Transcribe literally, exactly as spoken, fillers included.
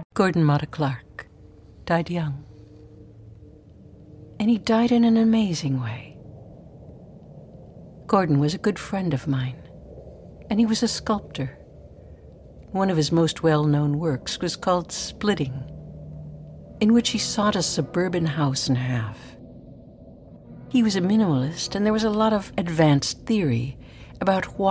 Gordon Matta Clark died young. And he died in an amazing way. Gordon was a good friend of mine, and he was a sculptor. One of his most well-known works was called Splitting, in which he sawed a suburban house in half. He was a minimalist, and there was a lot of advanced theory about why